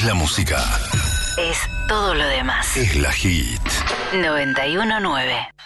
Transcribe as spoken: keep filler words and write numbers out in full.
es la música. Es todo lo demás. Es la hit. noventa y uno nueve.